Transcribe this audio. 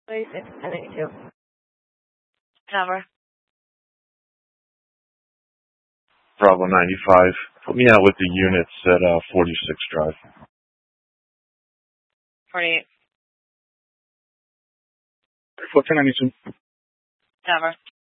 1082. Tower. Bravo 95. Put me out with the units at 46 Drive. 48. 1492. Tower.